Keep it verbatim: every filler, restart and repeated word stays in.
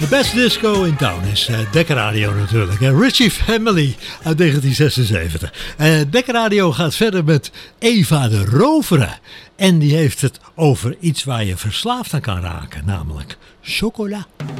The best disco in town is uh, Dekker Radio natuurlijk. En Richie Family uit negentien zesenzeventig. Uh, Dekker Radio gaat verder met Eva de Rovere. En die heeft het over iets waar je verslaafd aan kan raken. Namelijk chocola.